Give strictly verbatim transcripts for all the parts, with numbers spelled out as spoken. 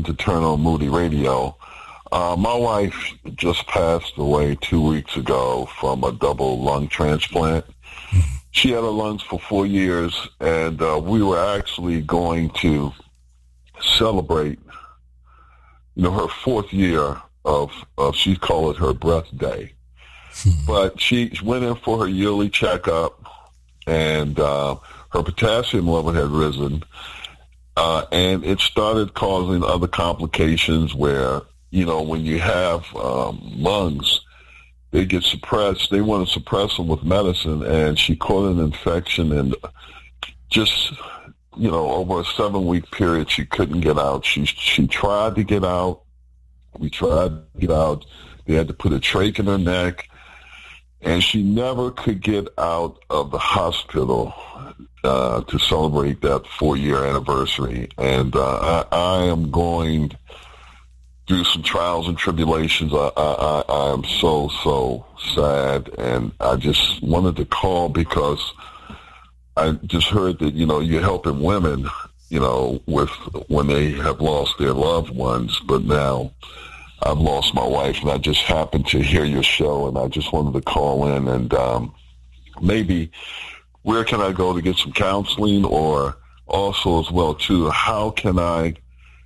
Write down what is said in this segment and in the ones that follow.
to turn on Moody Radio. Uh, my wife just passed away two weeks ago from a double lung transplant. She had her lungs for four years, and uh, we were actually going to celebrate, you know, her fourth year of, of she called it her breath day. But she went in for her yearly checkup, and uh, her potassium level had risen, uh, and it started causing other complications where, you know, when you have um, lungs, they get suppressed. They want to suppress them with medicine, and she caught an infection, and just, you know, over a seven-week period, she couldn't get out. She she tried to get out. We tried to get out. They had to put a trach in her neck, and she never could get out of the hospital uh, to celebrate that four-year anniversary. And uh, I, I am going through some trials and tribulations. I, I, I am so, so sad, and I just wanted to call because I just heard that, you know, you're helping women, you know, with when they have lost their loved ones, but now I've lost my wife, and I just happened to hear your show, and I just wanted to call in and um, maybe where can I go to get some counseling, or also as well, too, how can I,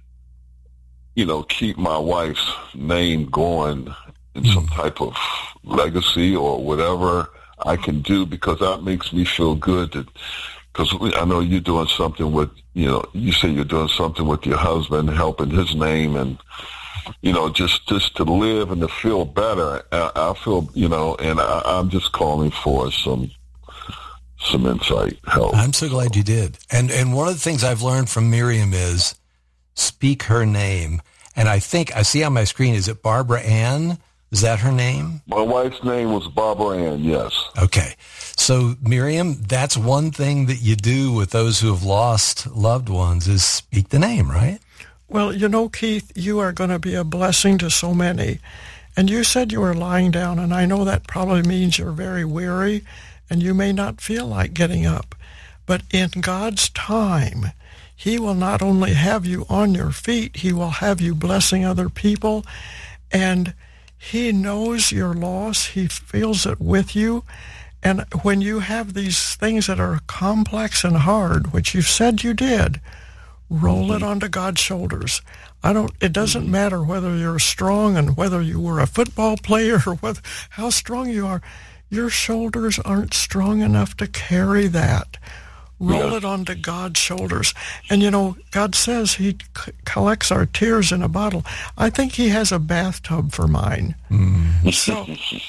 you know, keep my wife's name going in some type of legacy or whatever I can do, because that makes me feel good. That, because I know you're doing something with, you know, you say you're doing something with your husband, helping his name, and, you know, just, just to live and to feel better. I, I feel, you know, and I, I'm just calling for some some insight, help. I'm so glad you did. And and one of the things I've learned from Miriam is speak her name. And I think, I see on my screen, is it Barbara Ann? Is that her name? My wife's name was Barbara Ann, yes. Okay. So, Miriam, that's one thing that you do with those who have lost loved ones is speak the name, right? Well, you know, Keith, you are going to be a blessing to so many. And you said you were lying down, and I know that probably means you're very weary, and you may not feel like getting up. But in God's time, He will not only have you on your feet, He will have you blessing other people, and He knows your loss. He feels it with you. And when you have these things that are complex and hard, which you said you did, roll mm-hmm. it onto God's shoulders. I don't. It doesn't mm-hmm. matter whether you're strong and whether you were a football player or whether, how strong you are. Your shoulders aren't strong enough to carry that. Roll yeah. it onto God's shoulders. And, you know, God says He c- collects our tears in a bottle. I think He has a bathtub for mine. Mm. So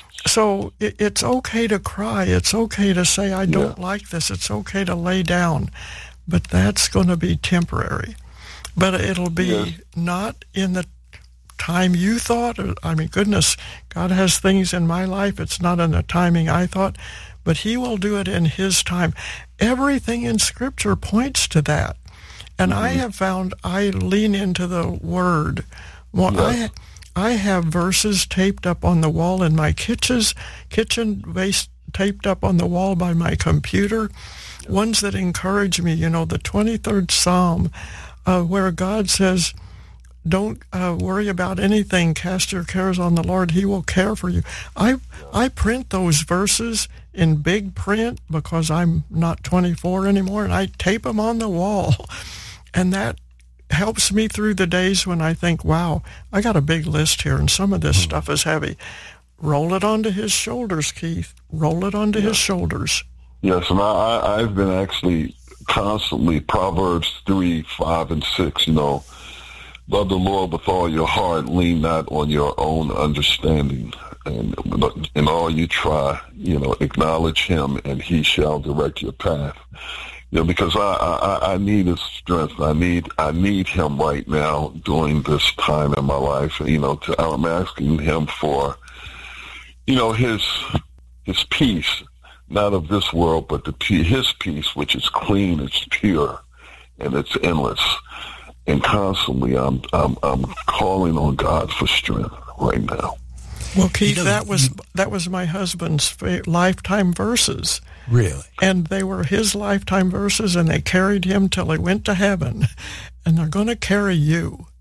so it, it's okay to cry. It's okay to say, I don't yeah. like this. It's okay to lay down. But that's going to be temporary. But it'll be yeah. not in the time you thought. I mean, goodness, God has things in my life. It's not in the timing I thought. But He will do it in His time. Everything in Scripture points to that. And mm-hmm. I have found I lean into the Word. Well, yes. I I have verses taped up on the wall in my kitchens, kitchen base taped up on the wall by my computer, ones that encourage me. You know, the twenty-third Psalm, uh, where God says, don't uh, worry about anything. Cast your cares on the Lord. He will care for you. I I print those verses in big print because I'm not twenty-four anymore, and I tape them on the wall. And that helps me through the days when I think, wow, I got a big list here, and some of this mm-hmm. stuff is heavy. Roll it onto His shoulders, Keith. Roll it onto yeah. His shoulders. Yes, and I, I've been actually constantly, Proverbs three, five, and six, you know, love the Lord with all your heart, lean not on your own understanding. And in all you try, you know, acknowledge Him, and He shall direct your path. You know, because I, I, I need His strength. I need I need Him right now during this time in my life. You know, to, I'm asking Him for, you know, His His peace, not of this world, but the His peace, which is clean, it's pure, and it's endless. And constantly, I'm I'm I'm calling on God for strength right now. Well, Keith, you know, that was you, that was my husband's lifetime verses. Really? And they were his lifetime verses, and they carried him till he went to heaven. And they're going to carry you.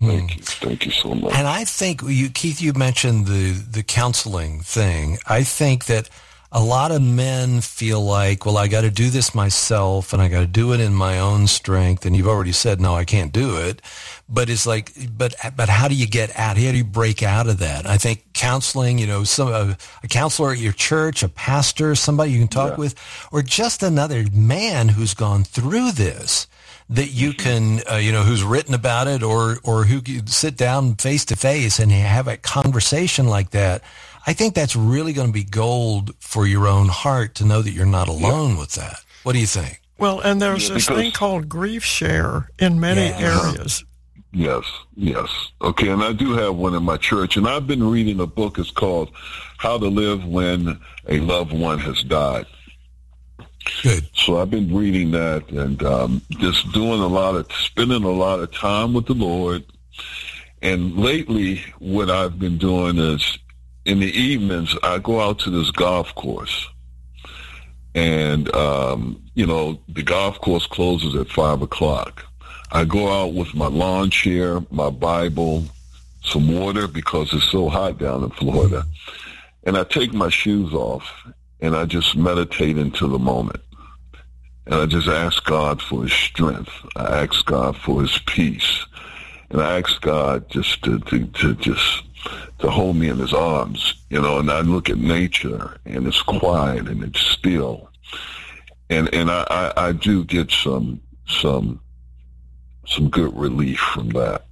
Thank mm. you. Thank you so much. And I think, you, Keith, you mentioned the, the counseling thing. I think that a lot of men feel like, well, I got to do this myself and I got to do it in my own strength. And you've already said, no, I can't do it. But it's like, but but how do you get out? How do you break out of that? I think counseling, you know, some a, a counselor at your church, a pastor, somebody you can talk yeah. with, or just another man who's gone through this that you can, uh, you know, who's written about it, or or who can sit down face to face and have a conversation like that. I think that's really going to be gold for your own heart to know that you're not alone yeah. with that. What do you think? Well, and there's this because, thing called Grief Share in many yeah. areas. Yes, yes. Okay, and I do have one in my church, and I've been reading a book. It's called How to Live When a Loved One Has Died. Good. So I've been reading that and um, just doing a lot of, spending a lot of time with the Lord. And lately, what I've been doing is, in the evenings, I go out to this golf course. And, um, you know, the golf course closes at five o'clock. I go out with my lawn chair, my Bible, some water because it's so hot down in Florida. And I take my shoes off and I just meditate into the moment. And I just ask God for his strength. I ask God for his peace. And I ask God just to, to, to just to hold me in his arms, you know, and I look at nature and it's quiet and it's still. And and I, I, I do get some some some good relief from that.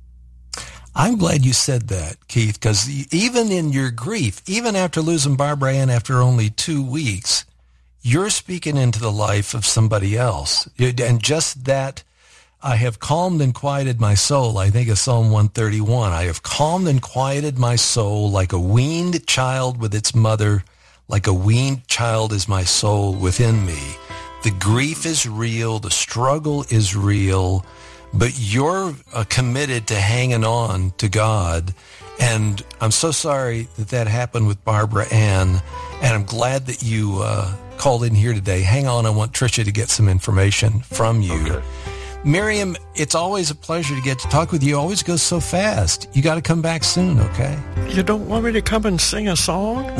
I'm glad you said that, Keith, because even in your grief, even after losing Barbara Ann after only two weeks, you're speaking into the life of somebody else. And just that, I have calmed and quieted my soul, I think of Psalm one thirty-one. I have calmed and quieted my soul like a weaned child with its mother. Like a weaned child is my soul within me. The grief is real. The struggle is real. But you're uh, committed to hanging on to God. And I'm so sorry that that happened with Barbara Ann. And I'm glad that you uh, called in here today. Hang on. I want Tricia to get some information from you. Okay. Miriam, it's always a pleasure to get to talk with you. It always goes so fast. You got to come back soon, okay? You don't want me to come and sing a song?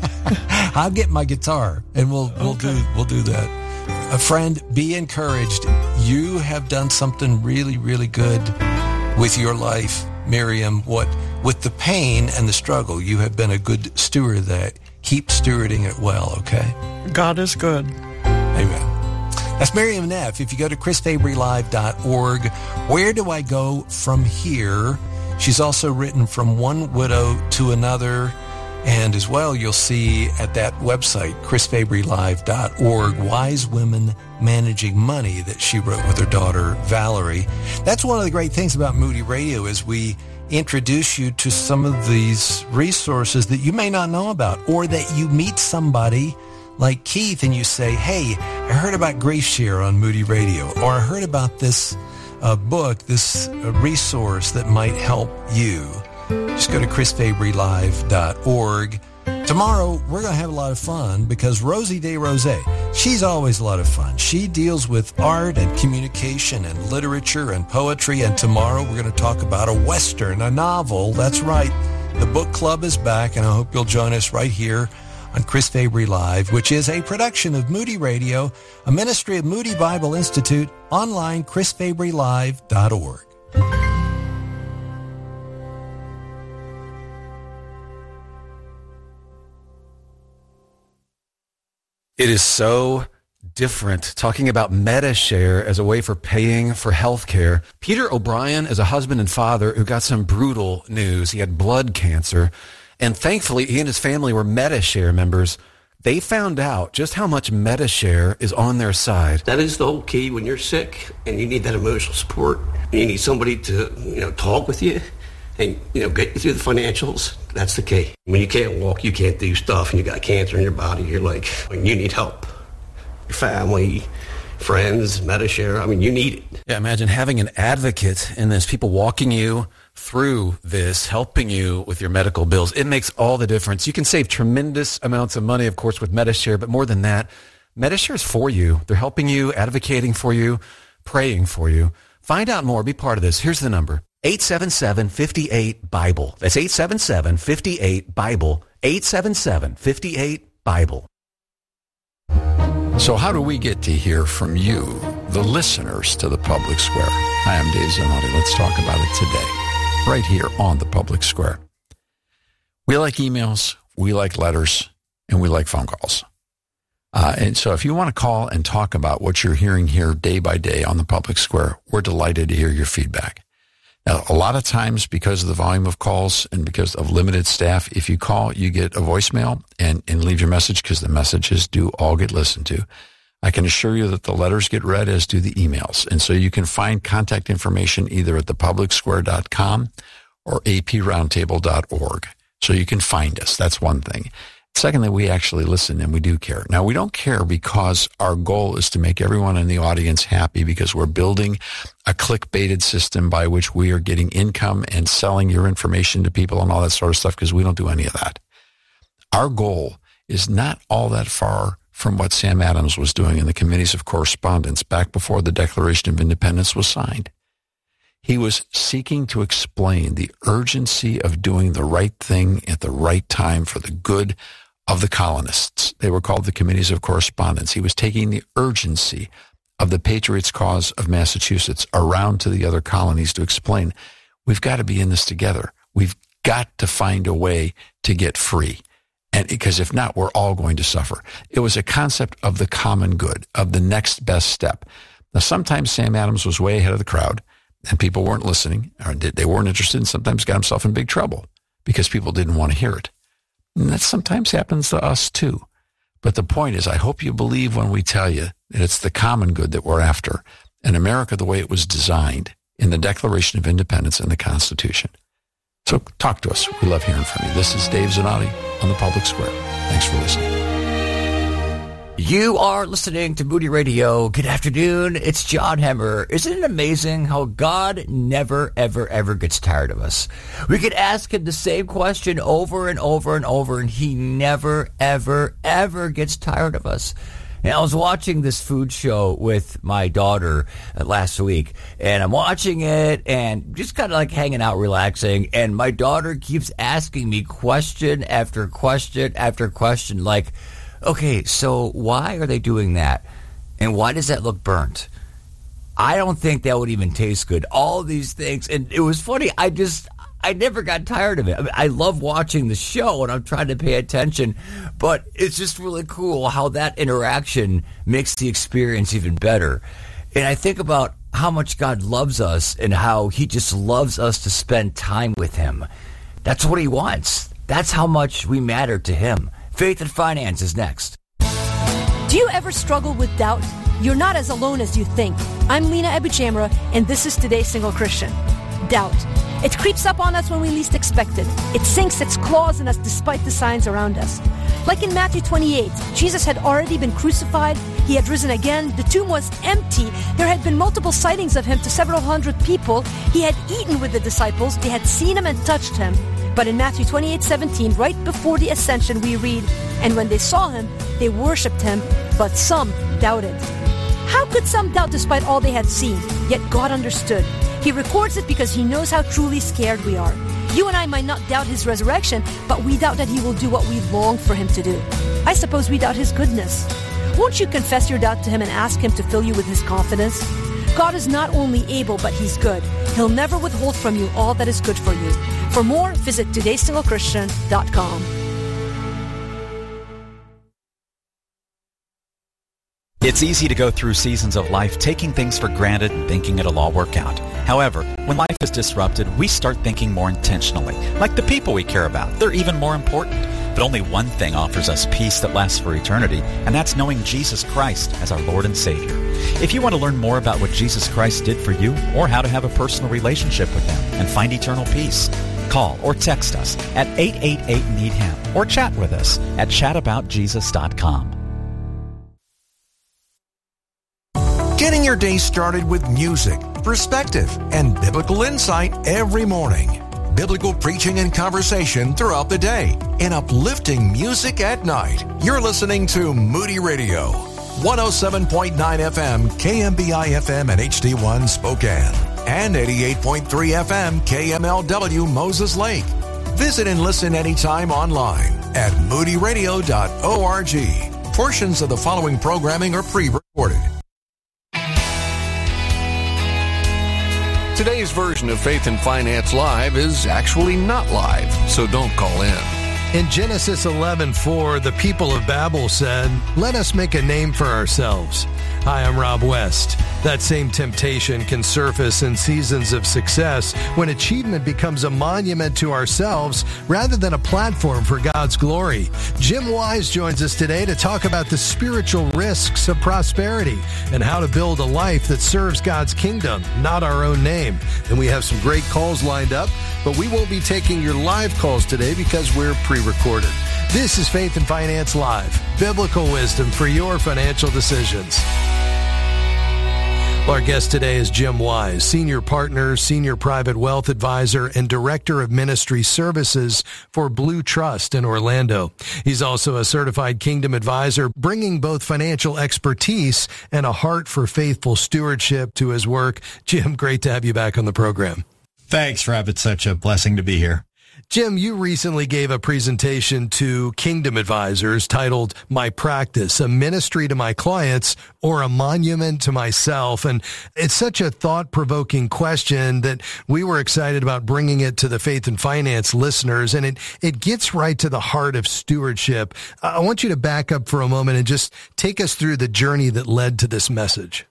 I'll get my guitar and we'll we'll okay. do we'll do that. A friend, be encouraged. You have done something really, really good with your life, Miriam. What with the pain and the struggle, you have been a good steward of that. Keep stewarding it well, okay? God is good. Amen. That's Miriam Neff. If you go to chris fabry live dot org, where do I go from here? She's also written From One Widow to Another. And as well, you'll see at that website, chris fabry live dot org, Wise Women Managing Money, that she wrote with her daughter, Valerie. That's one of the great things about Moody Radio is we introduce you to some of these resources that you may not know about, or that you meet somebody like Keith and you say, hey, I heard about Grief Share on Moody Radio, or I heard about this uh, book, this uh, resource that might help you. Just go to chris fabry live dot org. Tomorrow, we're going to have a lot of fun because Rosie DeRose, she's always a lot of fun. She deals with art and communication and literature and poetry. And tomorrow, we're going to talk about a Western, a novel. That's right. The book club is back, and I hope you'll join us right here on Chris Fabry Live, which is a production of Moody Radio, a ministry of Moody Bible Institute, online, chris fabry live dot org. It is so different talking about Medi-Share as a way for paying for health care. Peter O'Brien is a husband and father who got some brutal news. He had blood cancer, and thankfully he and his family were Medi-Share members. They found out just how much Medi-Share is on their side. That is the whole key when you're sick and you need that emotional support. You need somebody to, you know, talk with you and, you know, get you through the financials. That's the key. When you can't walk, you can't do stuff, and you got cancer in your body, you're like, you need help. Your family, friends, Medi-Share, I mean, you need it. Yeah, imagine having an advocate in this, people walking you through this, helping you with your medical bills. It makes all the difference. You can save tremendous amounts of money, of course, with Medi-Share, but more than that, Medi-Share is for you. They're helping you, advocating for you, praying for you. Find out more. Be part of this. Here's the number. eight seven seven, five eight, BIBLE. That's eight seven seven, five eight, BIBLE. eight seven seven, five eight, BIBLE. So how do we get to hear from you, the listeners to The Public Square? Hi, I'm Dave Zanotti. Let's talk about it today, right here on The Public Square. We like emails, we like letters, and we like phone calls. Uh, and so if you want to call and talk about what you're hearing here day by day on The Public Square, we're delighted to hear your feedback. Now, a lot of times, because of the volume of calls and because of limited staff, if you call, you get a voicemail and, and leave your message, because the messages do all get listened to. I can assure you that the letters get read, as do the emails. And so you can find contact information either at the public square dot com or a p roundtable dot org. So you can find us. That's one thing. Secondly, we actually listen, and we do care. Now, we don't care because our goal is to make everyone in the audience happy, because we're building a click-baited system by which we are getting income and selling your information to people and all that sort of stuff, because we don't do any of that. Our goal is not all that far from what Sam Adams was doing in the Committees of Correspondence back before the Declaration of Independence was signed. He was seeking to explain the urgency of doing the right thing at the right time for the good of the colonists. They were called the Committees of Correspondence. He was taking the urgency of the Patriots' cause of Massachusetts around to the other colonies to explain, we've got to be in this together. We've got to find a way to get free. And because if not, we're all going to suffer. It was a concept of the common good, of the next best step. Now, sometimes Sam Adams was way ahead of the crowd, and people weren't listening, or they weren't interested, and sometimes got himself in big trouble because people didn't want to hear it. And that sometimes happens to us too. But the point is, I hope you believe when we tell you that it's the common good that we're after, and America the way it was designed in the Declaration of Independence and the Constitution. So talk to us. We love hearing from you. This is Dave Zanotti on The Public Square. Thanks for listening. You are listening to Moody Radio. Good afternoon. It's John Hemmer. Isn't it amazing how God never, ever, ever gets tired of us? We could ask him the same question over and over and over, and he never, ever, ever gets tired of us. And I was watching this food show with my daughter last week, and I'm watching it and just kind of like hanging out, relaxing, and my daughter keeps asking me question after question after question, like, okay, so why are they doing that? And why does that look burnt? I don't think that would even taste good. All these things. And it was funny. I just, I never got tired of it. I mean, I love watching the show, and I'm trying to pay attention. But it's just really cool how that interaction makes the experience even better. And I think about how much God loves us and how he just loves us to spend time with him. That's what he wants. That's how much we matter to him. Faith and Finance is next. Do you ever struggle with doubt? You're not as alone as you think. I'm Lena Abuchamra, and this is Today's Single Christian. Doubt. It creeps up on us when we least expect it. It sinks its claws in us despite the signs around us. Like in Matthew twenty-eight, Jesus had already been crucified. He had risen again. The tomb was empty. There had been multiple sightings of him to several hundred people. He had eaten with the disciples. They had seen him and touched him. But in Matthew twenty-eight seventeen, right before the ascension, we read, and when they saw him, they worshipped him, but some doubted. How could some doubt despite all they had seen? Yet God understood. He records it because he knows how truly scared we are. You and I might not doubt his resurrection, but we doubt that he will do what we long for him to do. I suppose we doubt his goodness. Won't you confess your doubt to him and ask him to fill you with his confidence? God is not only able, but he's good. He'll never withhold from you all that is good for you. For more, visit todays single christian dot com. It's easy to go through seasons of life taking things for granted and thinking it'll all work out. However, when life is disrupted, we start thinking more intentionally. Like the people we care about, they're even more important. But only one thing offers us peace that lasts for eternity, and that's knowing Jesus Christ as our Lord and Savior. If you want to learn more about what Jesus Christ did for you, or how to have a personal relationship with him and find eternal peace, call or text us at eight eight eight, need him or chat with us at chat about jesus dot com. Getting your day started with music, perspective, and biblical insight every morning. Biblical preaching and conversation throughout the day, and uplifting music at night. You're listening to Moody Radio, one oh seven point nine F M, K M B I F M and H D one Spokane, and eighty-eight point three F M K M L W Moses Lake. Visit and listen anytime online at moody radio dot org. Portions of the following programming are pre-recorded. Today's version of Faith and Finance Live is actually not live, so don't call in. In Genesis eleven four, the people of Babel said, "Let us make a name for ourselves." Hi, I'm Rob West. That same temptation can surface in seasons of success when achievement becomes a monument to ourselves rather than a platform for God's glory. Jim Wise joins us today to talk about the spiritual risks of prosperity and how to build a life that serves God's kingdom, not our own name. And we have some great calls lined up, but we won't be taking your live calls today because we're pre-recorded. This is Faith and Finance Live, biblical wisdom for your financial decisions. Our guest today is Jim Wise, Senior Partner, Senior Private Wealth Advisor, and Director of Ministry Services for Blue Trust in Orlando. He's also a certified Kingdom Advisor, bringing both financial expertise and a heart for faithful stewardship to his work. Jim, great to have you back on the program. Thanks, Rob. It's such a blessing to be here. Jim, you recently gave a presentation to Kingdom Advisors titled My Practice, a Ministry to My Clients or a Monument to Myself. And it's such a thought-provoking question that we were excited about bringing it to the Faith and Finance listeners. And it, it gets right to the heart of stewardship. I want you to back up for a moment and just take us through the journey that led to this message.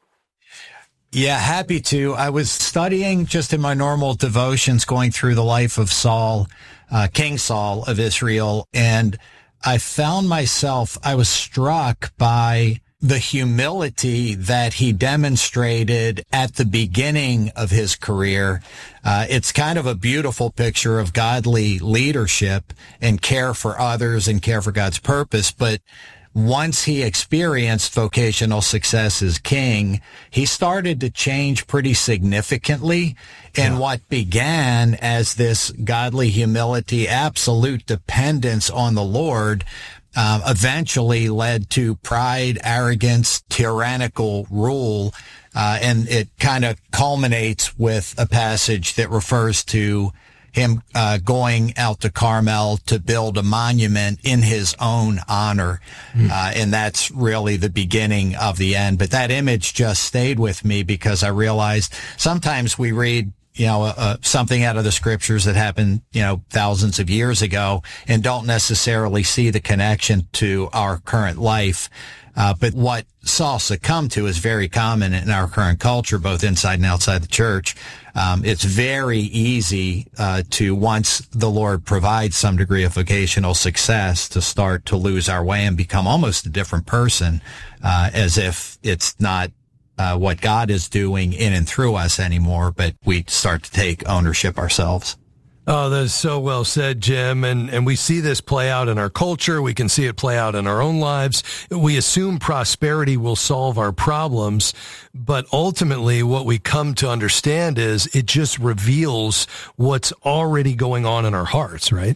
Yeah, happy to. I was studying just in my normal devotions, going through the life of Saul, uh, King Saul of Israel, and I found myself, I was struck by the humility that he demonstrated at the beginning of his career. Uh, it's kind of a beautiful picture of godly leadership and care for others and care for God's purpose, but once he experienced vocational success as king, he started to change pretty significantly. And yeah. what began as this godly humility, absolute dependence on the Lord, um, eventually led to pride, arrogance, tyrannical rule. Uh, and it kind of culminates with a passage that refers to him uh, going out to Carmel to build a monument in his own honor. Mm. Uh, and that's really the beginning of the end. But that image just stayed with me because I realized sometimes we read, you know, uh, something out of the scriptures that happened, you know, thousands of years ago and don't necessarily see the connection to our current life. Uh, but what Saul succumbed to is very common in our current culture, both inside and outside the church. Um, it's very easy uh, to, once the Lord provides some degree of vocational success, to start to lose our way and become almost a different person, uh, as if it's not uh, what God is doing in and through us anymore, but we start to take ownership ourselves. Oh, that's so well said, Jim. And, and we see this play out in our culture. We can see it play out in our own lives. We assume prosperity will solve our problems, but ultimately what we come to understand is it just reveals what's already going on in our hearts, right?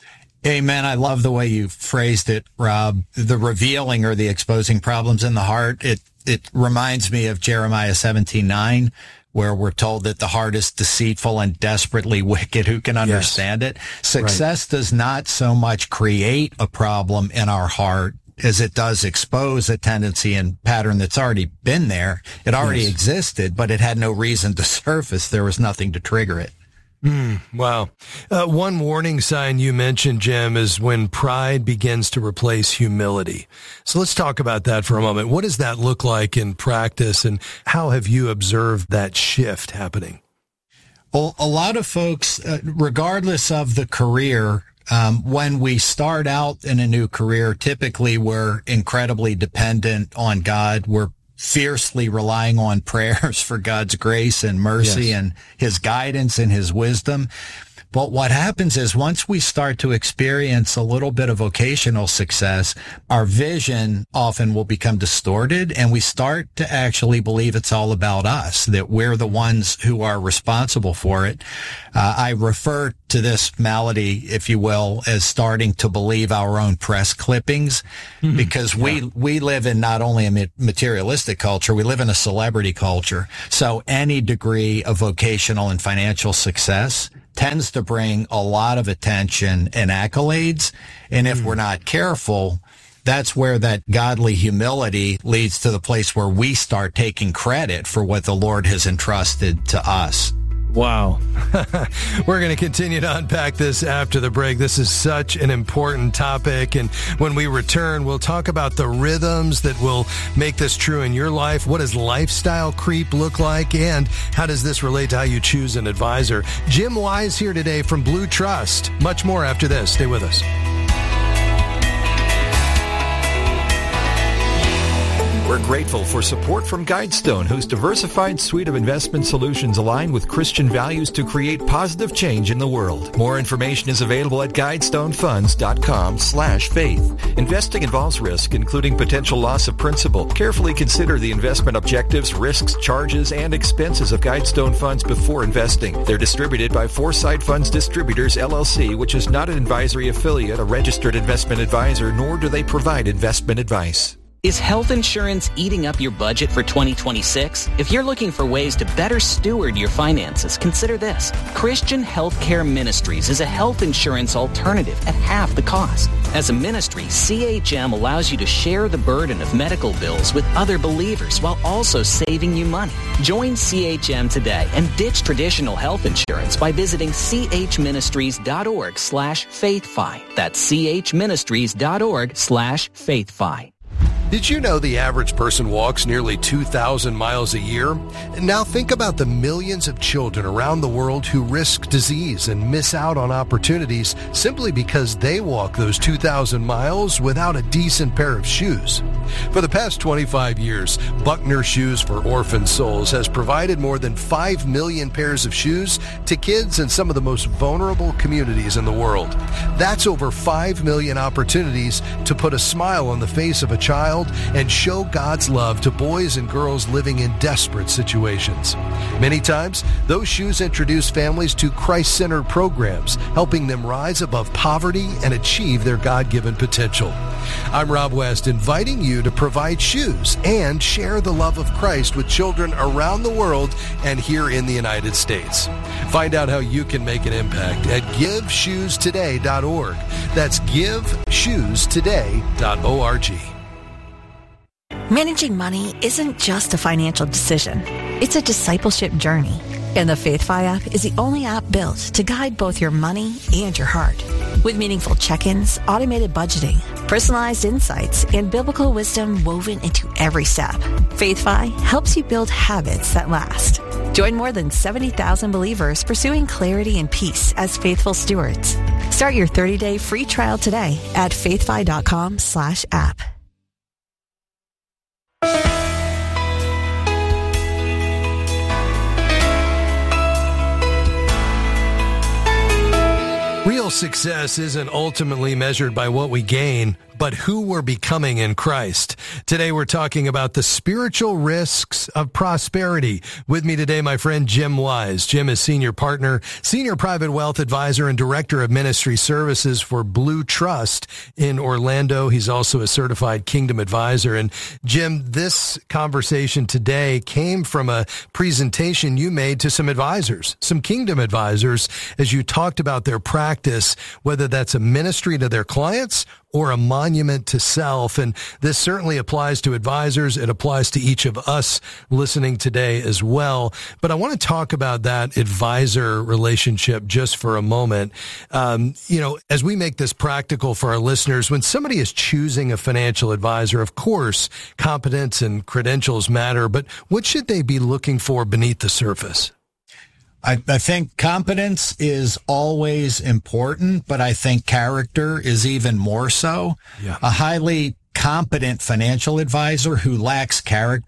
Amen. I love the way you phrased it, Rob. The revealing or the exposing problems in the heart. It, it reminds me of Jeremiah seventeen nine. Where we're told that the heart is deceitful and desperately wicked. Who can understand yes. it? Success right. does not so much create a problem in our heart as it does expose a tendency and pattern that's already been there. It already yes. existed, but it had no reason to surface. There was nothing to trigger it. Mm, wow. Uh, one warning sign you mentioned, Jim, is when pride begins to replace humility. So let's talk about that for a moment. What does that look like in practice, and how have you observed that shift happening? Well, a lot of folks, uh, regardless of the career, um, when we start out in a new career, typically we're incredibly dependent on God. We're fiercely relying on prayers for God's grace and mercy yes. and his guidance and his wisdom. But what happens is once we start to experience a little bit of vocational success, our vision often will become distorted, and we start to actually believe it's all about us, that we're the ones who are responsible for it. Uh, I refer to this malady, if you will, as starting to believe our own press clippings, mm-hmm. because we, yeah. we live in not only a materialistic culture, we live in a celebrity culture. So any degree of vocational and financial success tends to bring a lot of attention and accolades. And if mm. we're not careful, that's where that godly humility leads to the place where we start taking credit for what the Lord has entrusted to us. Wow. We're going to continue to unpack this after the break. This is such an important topic. And when we return, we'll talk about the rhythms that will make this true in your life. What does lifestyle creep look like? And how does this relate to how you choose an advisor? Jim Wise here today from Blue Trust. Much more after this. Stay with us. We're grateful for support from Guidestone, whose diversified suite of investment solutions align with Christian values to create positive change in the world. More information is available at guidestonefunds.com slash faith. Investing involves risk, including potential loss of principal. Carefully consider the investment objectives, risks, charges, and expenses of Guidestone Funds before investing. They're distributed by Foresight Funds Distributors, L L C, which is not an advisory affiliate, a registered investment advisor, nor do they provide investment advice. Is health insurance eating up your budget for twenty twenty-six? If you're looking for ways to better steward your finances, consider this. Christian Healthcare Ministries is a health insurance alternative at half the cost. As a ministry, C H M allows you to share the burden of medical bills with other believers while also saving you money. Join C H M today and ditch traditional health insurance by visiting chministries.org slash faithfi. That's chministries.org slash faithfi. Did you know the average person walks nearly two thousand miles a year? Now think about the millions of children around the world who risk disease and miss out on opportunities simply because they walk those two thousand miles without a decent pair of shoes. For the past twenty-five years, Buckner Shoes for Orphan Souls has provided more than five million pairs of shoes to kids in some of the most vulnerable communities in the world. That's over five million opportunities to put a smile on the face of a child and show God's love to boys and girls living in desperate situations. Many times, those shoes introduce families to Christ-centered programs, helping them rise above poverty and achieve their God-given potential. I'm Rob West, inviting you to provide shoes and share the love of Christ with children around the world and here in the United States. Find out how you can make an impact at give shoes today dot org. That's give shoes today dot org. Managing money isn't just a financial decision. It's a discipleship journey. And the FaithFi app is the only app built to guide both your money and your heart. With meaningful check-ins, automated budgeting, personalized insights, and biblical wisdom woven into every step, FaithFi helps you build habits that last. Join more than seventy thousand believers pursuing clarity and peace as faithful stewards. Start your thirty-day free trial today at faithfi.com slash app. Real success isn't ultimately measured by what we gain, but who we're becoming in Christ. Today we're talking about the spiritual risks of prosperity. With me today, my friend Jim Wise. Jim is senior partner, senior private wealth advisor, and director of ministry services for Blue Trust in Orlando. He's also a certified Kingdom advisor. And Jim, this conversation today came from a presentation you made to some advisors, some Kingdom advisors, as you talked about their practice, whether that's a ministry to their clients or a monument to self. And this certainly applies to advisors. It applies to each of us listening today as well. But I want to talk about that advisor relationship just for a moment. Um, you know, as we make this practical for our listeners, when somebody is choosing a financial advisor, of course, competence and credentials matter, but what should they be looking for beneath the surface? I, I think competence is always important, but I think character is even more so. Yeah. A highly competent financial advisor who lacks character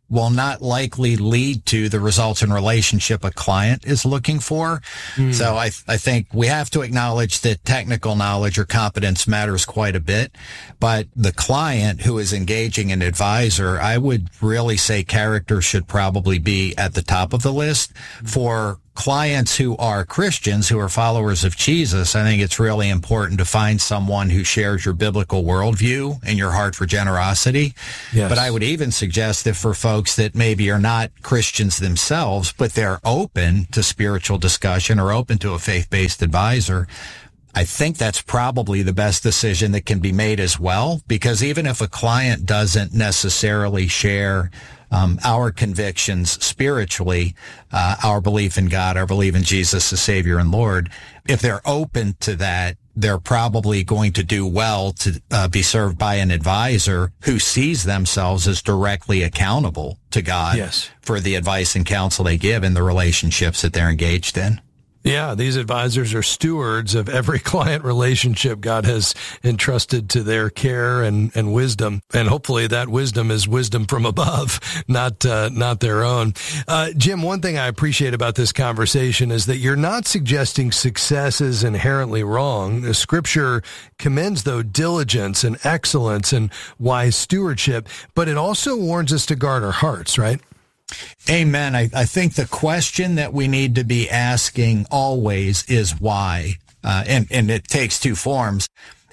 will not likely lead to the results in relationship a client is looking for. Mm. So I, I think we have to acknowledge that technical knowledge or competence matters quite a bit, but the client who is engaging an advisor, I would really say character should probably be at the top of the list. For clients who are Christians, who are followers of Jesus, I think it's really important to find someone who shares your biblical worldview and your heart for generosity. Yes. But I would even suggest that for folks that maybe are not Christians themselves, but they're open to spiritual discussion or open to a faith-based advisor, I think that's probably the best decision that can be made as well, because even if a client doesn't necessarily share Um, our convictions spiritually, uh, our belief in God, our belief in Jesus as Savior and Lord, if they're open to that, they're probably going to do well to uh, be served by an advisor who sees themselves as directly accountable to God yes. for the advice and counsel they give in the relationships that they're engaged in. Yeah, these advisors are stewards of every client relationship God has entrusted to their care and, and wisdom. And hopefully that wisdom is wisdom from above, not uh, not their own. Uh, Jim, one thing I appreciate about this conversation is that you're not suggesting success is inherently wrong. The Scripture commends, though, diligence and excellence and wise stewardship, but it also warns us to guard our hearts, right? Amen. I, I think the question that we need to be asking always is why, uh, and, and it takes two forms.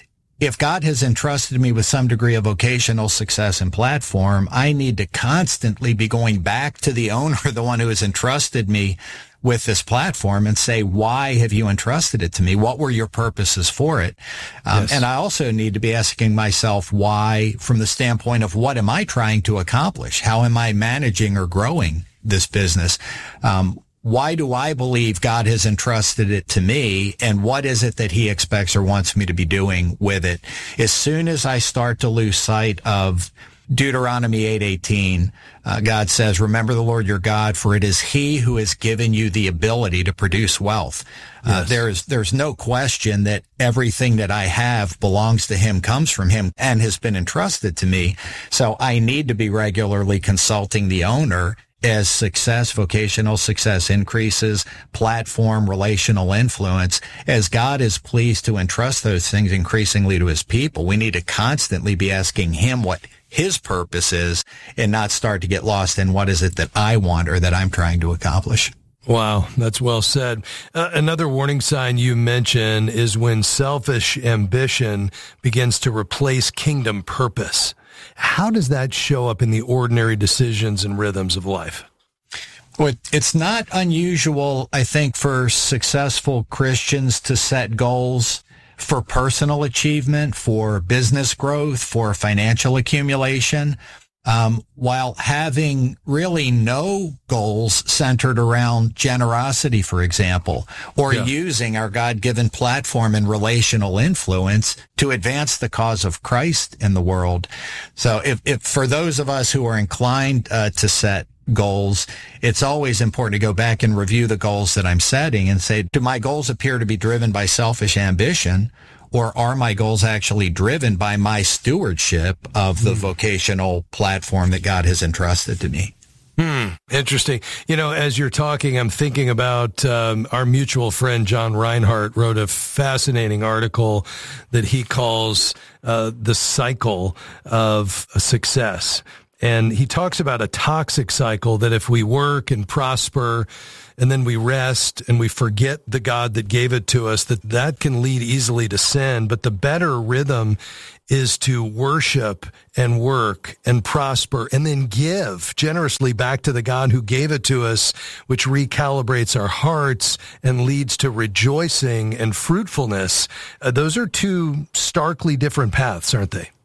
If God has entrusted me with some degree of vocational success and platform, I need to constantly be going back to the owner, the one who has entrusted me with this platform, and say, why have you entrusted it to me? What were your purposes for it? Um, yes. And I also need to be asking myself why, from the standpoint of what am I trying to accomplish? How am I managing or growing this business? Um, why do I believe God has entrusted it to me, and what is it that he expects or wants me to be doing with it? As soon as I start to lose sight of Deuteronomy eight eighteen, uh, God says, remember the Lord your God, for it is he who has given you the ability to produce wealth. Yes. Uh, there's, there's no question that everything that I have belongs to him, comes from him, and has been entrusted to me. So I need to be regularly consulting the owner as success, vocational success increases, platform, relational influence, as God is pleased to entrust those things increasingly to his people. We need to constantly be asking him what his purpose is, and not start to get lost in what is it that I want or that I'm trying to accomplish. Wow, that's well said. Uh, another warning sign you mention is when selfish ambition begins to replace kingdom purpose. How does that show up in the ordinary decisions and rhythms of life? Well, it's not unusual, I think, for successful Christians to set goals for personal achievement, for business growth, for financial accumulation, um, while having really no goals centered around generosity, for example, or yeah. using our God-given platform and relational influence to advance the cause of Christ in the world. So if, if for those of us who are inclined uh, to set goals, it's always important to go back and review the goals that I'm setting and say, do my goals appear to be driven by selfish ambition, or are my goals actually driven by my stewardship of the mm. vocational platform that God has entrusted to me? Hmm. Interesting. You know, as you're talking, I'm thinking about um, our mutual friend John Reinhardt wrote a fascinating article that he calls uh, The Cycle of Success. And he talks about a toxic cycle that if we work and prosper and then we rest and we forget the God that gave it to us, that that can lead easily to sin. But the better rhythm is to worship and work and prosper and then give generously back to the God who gave it to us, which recalibrates our hearts and leads to rejoicing and fruitfulness. Uh, those are two starkly different paths, aren't they?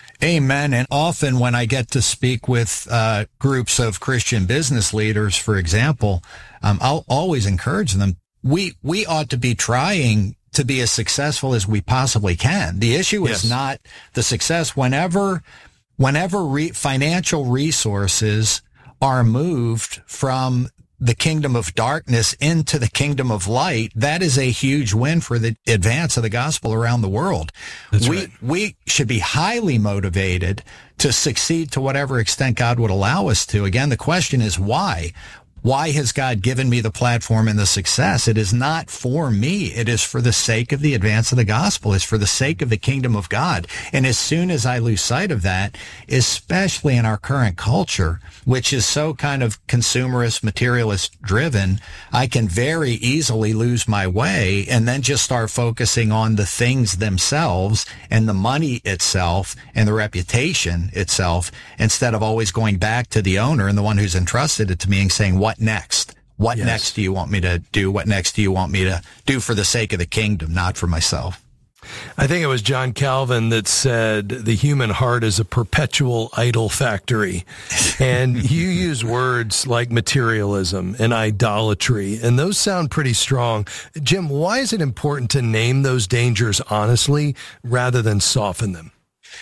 Amen. And often when I get to speak with uh, groups of Christian business leaders, for example, um, I'll always encourage them. We we ought to be trying to be as successful as we possibly can. The issue yes. is not the success. Whenever whenever re- financial resources are moved from the kingdom of darkness into the kingdom of light, that is a huge win for the advance of the gospel around the world. That's we, right. we should be highly motivated to succeed to whatever extent God would allow us to. Again, the question is why? Why has God given me the platform and the success? It is not for me. It is for the sake of the advance of the gospel. It's for the sake of the kingdom of God. And as soon as I lose sight of that, especially in our current culture, which is so kind of consumerist, materialist driven, I can very easily lose my way and then just start focusing on the things themselves and the money itself and the reputation itself, instead of always going back to the owner and the one who's entrusted it to me and saying, what next? What Yes. next do you want me to do? What next do you want me to do for the sake of the kingdom, not for myself? I think it was John Calvin that said the human heart is a perpetual idol factory. And you use words like materialism and idolatry, and those sound pretty strong. Jim, why is it important to name those dangers honestly rather than soften them?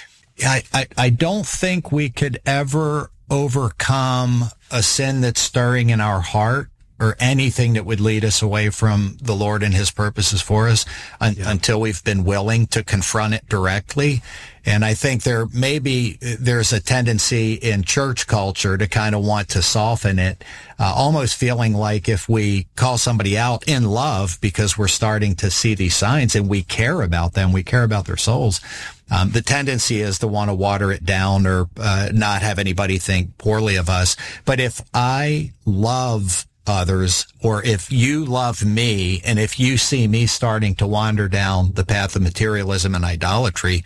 I, I, I don't think we could ever overcome a sin that's stirring in our heart or anything that would lead us away from the Lord and his purposes for us un- yeah. until we've been willing to confront it directly. And I think there maybe there's a tendency in church culture to kind of want to soften it, uh, almost feeling like if we call somebody out in love because we're starting to see these signs and we care about them, we care about their souls. Um, the tendency is to want to water it down or uh, not have anybody think poorly of us. But if I love others, or if you love me, and if you see me starting to wander down the path of materialism and idolatry,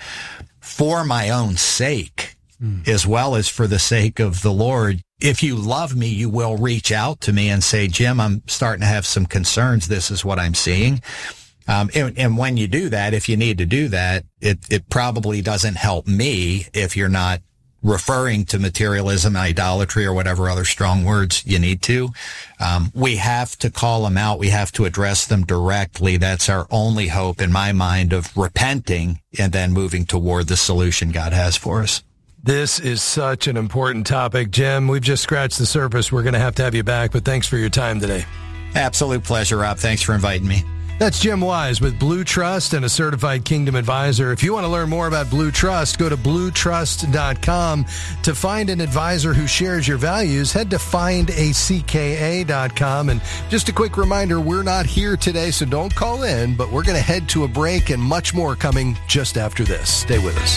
for my own sake, mm. as well as for the sake of the Lord, if you love me, you will reach out to me and say, Jim, I'm starting to have some concerns. This is what I'm seeing. Um, and, and when you do that, if you need to do that, it, it probably doesn't help me if you're not referring to materialism, idolatry, or whatever other strong words you need to. Um, we have to call them out. We have to address them directly. That's our only hope in my mind of repenting and then moving toward the solution God has for us. This is such an important topic. Jim, we've just scratched the surface. We're going to have to have you back, but thanks for your time today. Absolute pleasure, Rob. Thanks for inviting me. That's Jim Wise with Blue Trust and a certified Kingdom advisor. If you want to learn more about Blue Trust, go to blue trust dot com. To find an advisor who shares your values, head to find a c k a dot com. And just a quick reminder, we're not here today, so don't call in, but we're going to head to a break and much more coming just after this. Stay with us.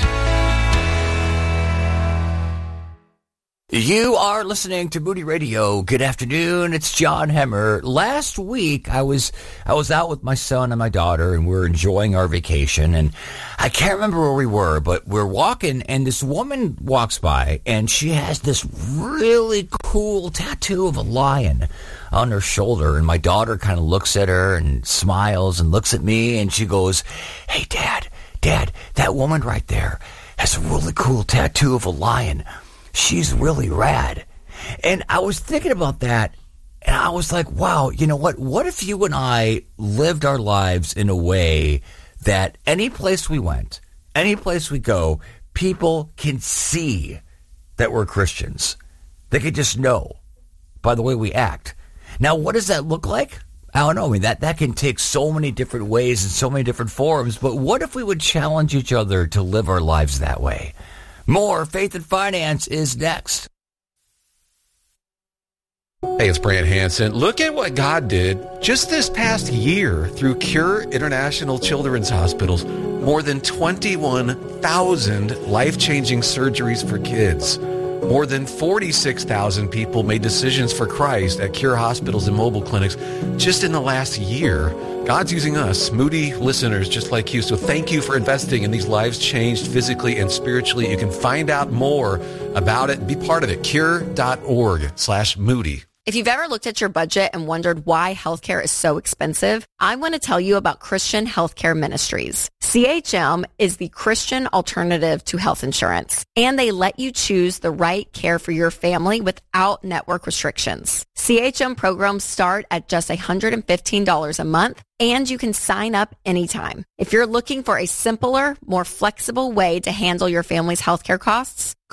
You are listening to Moody Radio. Good afternoon. It's John Hemmer. Last week, I was I was out with my son and my daughter, and we were enjoying our vacation. And I can't remember where we were, but we're walking, and this woman walks by, and she has this really cool tattoo of a lion on her shoulder. And my daughter kind of looks at her and smiles and looks at me, and she goes, "Hey, Dad, Dad, that woman right there has a really cool tattoo of a lion. She's really rad." And I was thinking about that, and I was like, wow, you know what? What if you and I lived our lives in a way that any place we went, any place we go, people can see that we're Christians. They could just know by the way we act. Now, what does that look like? I don't know. I mean, that, that can take so many different ways and so many different forms, but what if we would challenge each other to live our lives that way? More Faith and Finance is next. Hey, it's Brant Hansen. Look at what God did just this past year through Cure International Children's Hospitals. More than twenty-one thousand life-changing surgeries for kids. More than forty-six thousand people made decisions for Christ at Cure hospitals and mobile clinics just in the last year. God's using us, Moody listeners just like you. So thank you for investing in these lives changed physically and spiritually. You can find out more about it and be part of it. Cure.org slash Moody. If you've ever looked at your budget and wondered why healthcare is so expensive, I want to tell you about Christian Healthcare Ministries. C H M is the Christian alternative to health insurance, and they let you choose the right care for your family without network restrictions. C H M programs start at just one hundred fifteen dollars a month, and you can sign up anytime. If you're looking for a simpler, more flexible way to handle your family's healthcare costs,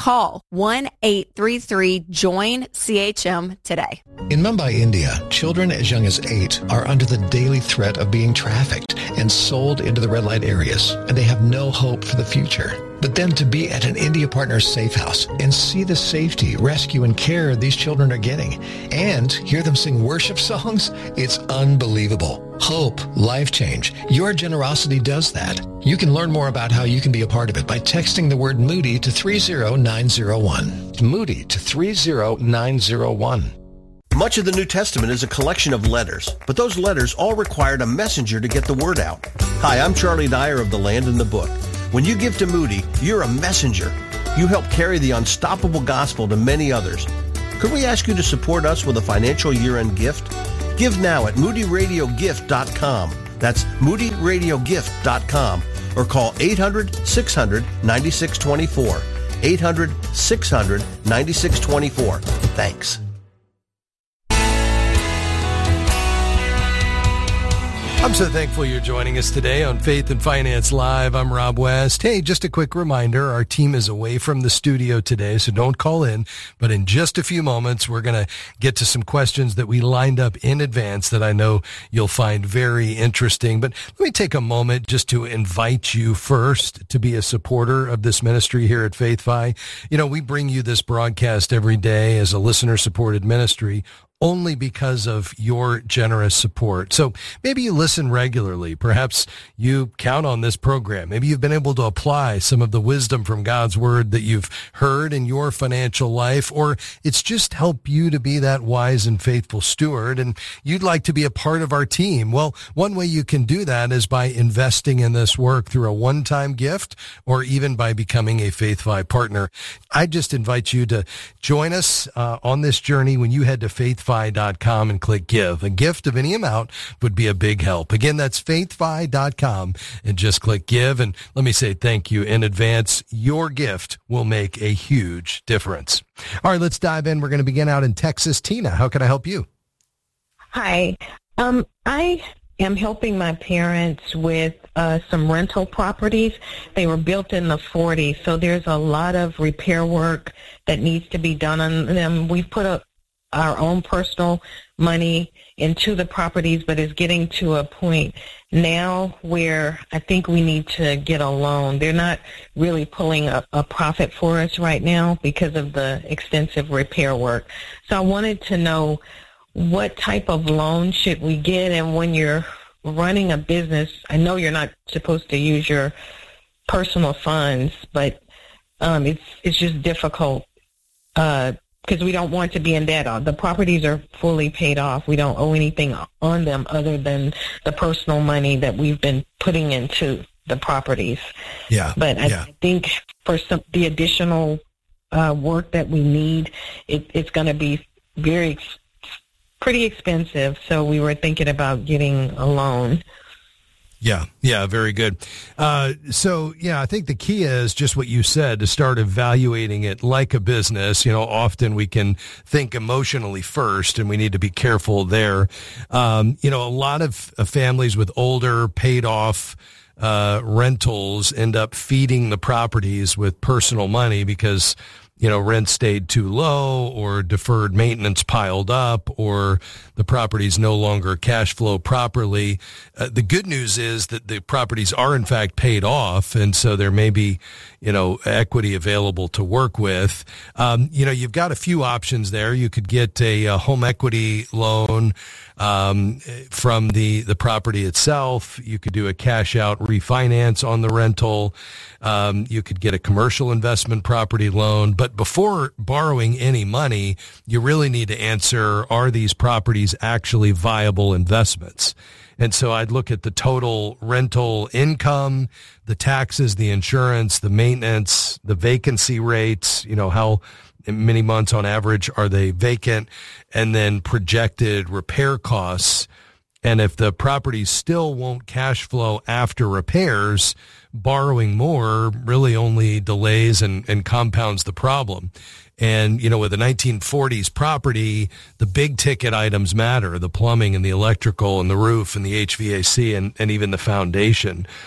Call one eight three three join C H M today. In Mumbai, India, children as young as eight are under the daily threat of being trafficked and sold into the red light areas, and they have no hope for the future. But then to be at an India Partners safe house and see the safety, rescue, and care these children are getting, and hear them sing worship songs, it's unbelievable. Hope, life change. Your generosity does that. You can learn more about how you can be a part of it by texting the word Moody to three zero nine zero one. Moody to three zero nine zero one. Much of the New Testament is a collection of letters, but those letters all required a messenger to get the word out. Hi, I'm Charlie Dyer of The Land and the Book. When you give to Moody, you're a messenger. You help carry the unstoppable gospel to many others. Could we ask you to support us with a financial year-end gift? Give now at moody radio gift dot com. That's moody radio gift dot com. Or call eight hundred six hundred ninety-six twenty-four. eight hundred six hundred ninety-six twenty-four. Thanks. I'm so thankful you're joining us today on Faith and Finance Live. I'm Rob West. Hey, just a quick reminder, our team is away from the studio today, so don't call in. But in just a few moments, we're going to get to some questions that we lined up in advance that I know you'll find very interesting. But let me take a moment just to invite you first to be a supporter of this ministry here at FaithFi. You know, we bring you this broadcast every day as a listener-supported ministry only because of your generous support. So maybe you listen regularly. Perhaps you count on this program. Maybe you've been able to apply some of the wisdom from God's word that you've heard in your financial life, or it's just helped you to be that wise and faithful steward, and you'd like to be a part of our team. Well, one way you can do that is by investing in this work through a one-time gift, or even by becoming a FaithFi partner. I just invite you to join us uh, on this journey when you head to faithfi dot com and click give. A gift of any amount would be a big help. Again, that's faithfi dot com and just click give. And let me say thank you in advance. Your gift will make a huge difference. All right, let's dive in. We're going to begin out in Texas. Tina, how can I help you? Hi. Um, I am helping my parents with uh, some rental properties. They were built in the forties, so there's a lot of repair work that needs to be done on them. We've put up our own personal money into the properties, but it's getting to a point now where I think we need to get a loan. They're not really pulling a, a profit for us right now because of the extensive repair work. So I wanted to know what type of loan should we get, and when you're running a business, I know you're not supposed to use your personal funds, but um, it's it's just difficult uh because we don't want to be in debt. The properties are fully paid off. We don't owe anything on them other than the personal money that we've been putting into the properties. Yeah. But I yeah. think for some the additional uh, work that we need, it, it's going to be very pretty expensive. So we were thinking about getting a loan. Yeah, yeah, very good. Uh, so, yeah, I think the key is just what you said, to start evaluating it like a business. You know, often we can think emotionally first, and we need to be careful there. Um, you know, a lot of uh, families with older, paid-off uh, rentals end up feeding the properties with personal money because, you know, rent stayed too low, or deferred maintenance piled up, or the properties no longer cash flow properly. Uh, the good news is that the properties are in fact paid off, and so there may be, you know, equity available to work with. Um, you know, you've got a few options there. You could get a, a home equity loan um, from the, the property itself. You could do a cash out refinance on the rental. Um, you could get a commercial investment property loan. But before borrowing any money, you really need to answer, are these properties actually viable investments? And so I'd look at the total rental income, the taxes, the insurance, the maintenance, the vacancy rates, you know, how many months on average are they vacant, and then projected repair costs. And if the property still won't cash flow after repairs, borrowing more really only delays and, and compounds the problem. And, you know, with a nineteen forties property, the big ticket items matter, the plumbing and the electrical and the roof and the H V A C and, and even the foundation.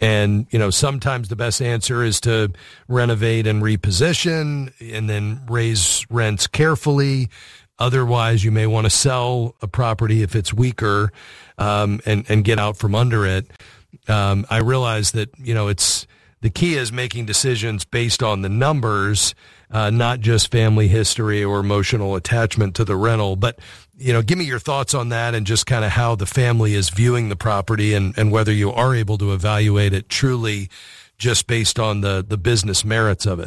And, you know, sometimes the best answer is to renovate and reposition and then raise rents carefully. Otherwise, you may want to sell a property if it's weaker um, and, and get out from under it. Um, I realize that, you know, it's the key is making decisions based on the numbers, uh, not just family history or emotional attachment to the rental. But, you know, give me your thoughts on that and just kind of how the family is viewing the property and, and whether you are able to evaluate it truly just based on the, the business merits of it.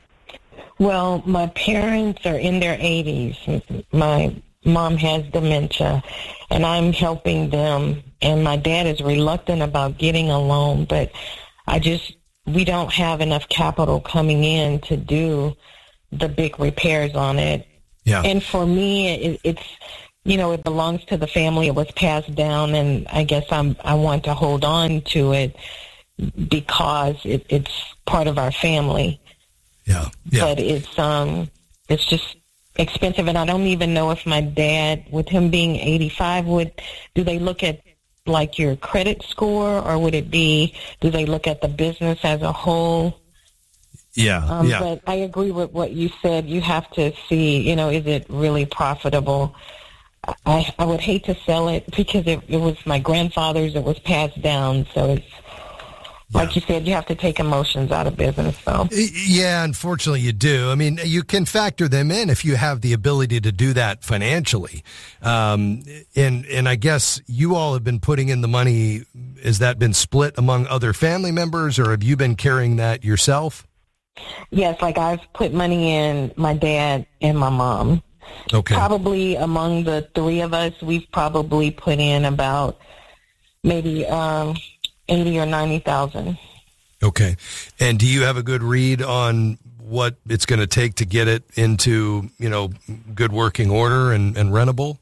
Well, my parents are in their eighties. My mom has dementia, and I'm helping them. And my dad is reluctant about getting a loan, but I just, we don't have enough capital coming in to do the big repairs on it. Yeah. And for me, it, it's, you know, it belongs to the family. It was passed down, and I guess I'm, I want to hold on to it because it, it's part of our family. Yeah. yeah. But it's um, it's just expensive, and I don't even know if my dad, with him being eighty-five, would do they look at like your credit score, or would it be do they look at the business as a whole? Yeah. Um, yeah. But I agree with what you said. You have to see, you know, is it really profitable? I I would hate to sell it because it, it was my grandfather's. It was passed down, so it's. Like you said, you have to take emotions out of business, though. Yeah, unfortunately you do. I mean, you can factor them in if you have the ability to do that financially. Um, and and I guess you all have been putting in the money. Has that been split among other family members, or have you been carrying that yourself? Yes, like I've put money in, my dad and my mom. Okay. Probably among the three of us, we've probably put in about maybe... Um, eighty or ninety thousand. Okay. And do you have a good read on what it's going to take to get it into, you know, good working order and, and rentable?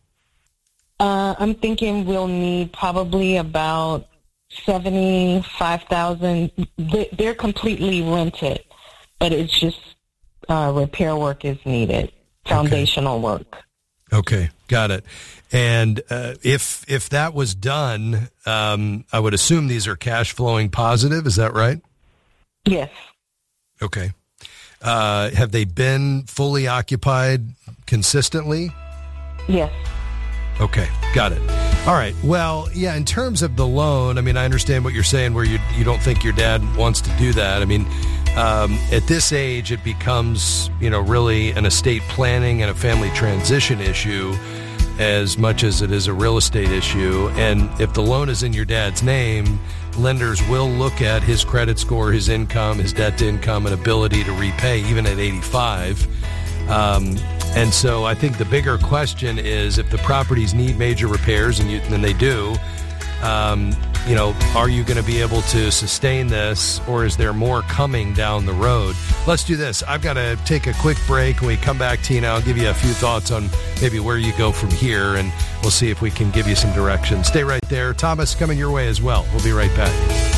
Uh, I'm thinking we'll need probably about seventy-five thousand. They're completely rented, but it's just uh, repair work is needed, foundational okay. work. Okay, got it. And uh, if if that was done, um, I would assume these are cash flowing positive. Is that right? Yes. Okay. Uh, have they been fully occupied consistently? Yes. Okay, got it. All right. Well, yeah, in terms of the loan, I mean, I understand what you're saying where you you don't think your dad wants to do that. I mean, um, at this age, it becomes, you know, really an estate planning and a family transition issue as much as it is a real estate issue. And if the loan is in your dad's name, lenders will look at his credit score, his income, his debt to income, and ability to repay even at eighty-five. Um, and so I think the bigger question is if the properties need major repairs, and, you, and they do, um, you know, are you going to be able to sustain this, or is there more coming down the road? Let's do this. I've got to take a quick break. When we come back, Tina, I'll give you a few thoughts on maybe where you go from here, and we'll see if we can give you some direction. Stay right there. Thomas, coming your way as well. We'll be right back.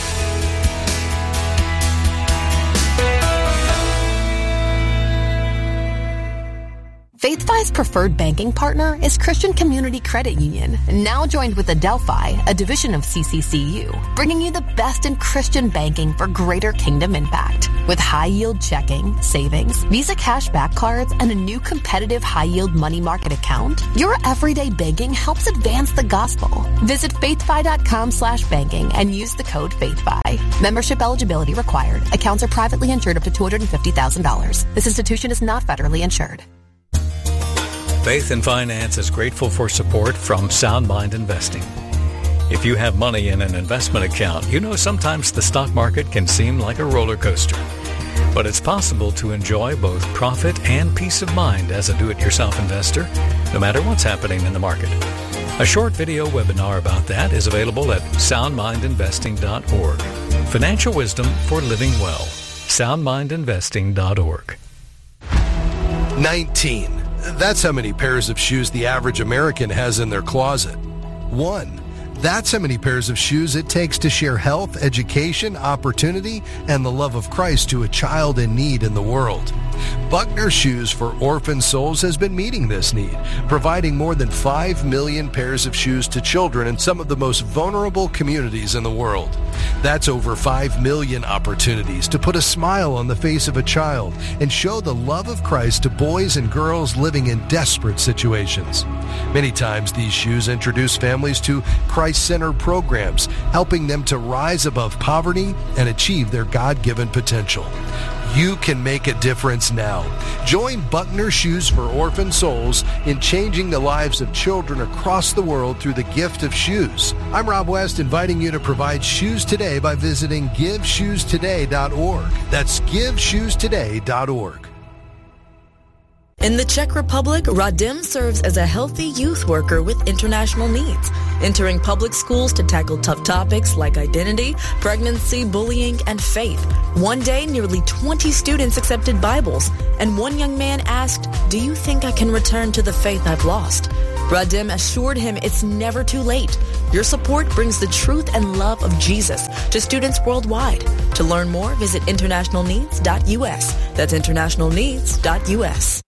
FaithFi's preferred banking partner is Christian Community Credit Union, now joined with Adelphi, a division of C C C U, bringing you the best in Christian banking for greater kingdom impact. With high-yield checking, savings, Visa cashback cards, and a new competitive high-yield money market account, your everyday banking helps advance the gospel. Visit faithfi.com slash banking and use the code FaithFi. Membership eligibility required. Accounts are privately insured up to two hundred fifty thousand dollars. This institution is not federally insured. Faith and Finance is grateful for support from Sound Mind Investing. If you have money in an investment account, you know sometimes the stock market can seem like a roller coaster. But it's possible to enjoy both profit and peace of mind as a do-it-yourself investor, no matter what's happening in the market. A short video webinar about that is available at sound mind investing dot org. Financial wisdom for living well. sound mind investing dot org. nineteen. That's how many pairs of shoes the average American has in their closet. One. That's how many pairs of shoes it takes to share health, education, opportunity, and the love of Christ to a child in need in the world. Buckner Shoes for Orphan Souls has been meeting this need, providing more than five million pairs of shoes to children in some of the most vulnerable communities in the world. That's over five million opportunities to put a smile on the face of a child and show the love of Christ to boys and girls living in desperate situations. Many times these shoes introduce families to Christ-centered programs, helping them to rise above poverty and achieve their God-given potential. You can make a difference now. Join Buckner Shoes for Orphan Souls in changing the lives of children across the world through the gift of shoes. I'm Rob West, inviting you to provide shoes today by visiting give shoes today dot org. That's give shoes today dot org. In the Czech Republic, Radim serves as a healthy youth worker with international needs, entering public schools to tackle tough topics like identity, pregnancy, bullying, and faith. One day, nearly twenty students accepted Bibles, and one young man asked, "Do you think I can return to the faith I've lost?" Radim assured him it's never too late. Your support brings the truth and love of Jesus to students worldwide. To learn more, visit international needs dot U S. That's international needs dot U S.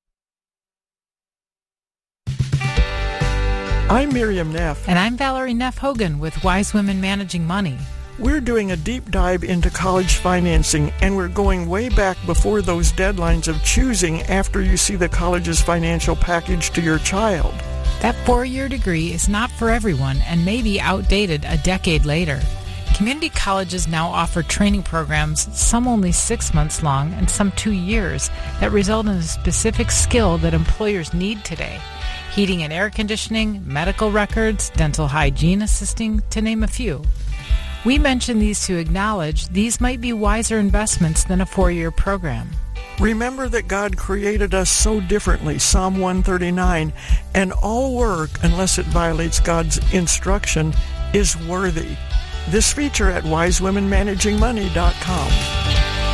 I'm Miriam Neff. And I'm Valerie Neff Hogan with Wise Women Managing Money. We're doing a deep dive into college financing, and we're going way back before those deadlines of choosing after you see the college's financial package to your child. That four-year degree is not for everyone and may be outdated a decade later. Community colleges now offer training programs, some only six months long and some two years, that result in a specific skill that employers need today. Heating and air conditioning, medical records, dental hygiene assisting, to name a few. We mention these to acknowledge these might be wiser investments than a four-year program. Remember that God created us so differently, Psalm one thirty-nine, and all work, unless it violates God's instruction, is worthy. This feature at wise women managing money dot com.